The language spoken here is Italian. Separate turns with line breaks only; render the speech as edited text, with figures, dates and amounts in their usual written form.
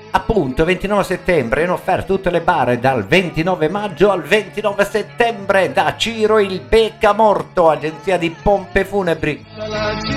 Appunto, 29 settembre in offerta tutte le bare dal 29 maggio al 29 settembre da Ciro il Peccamorto, agenzia di pompe funebri.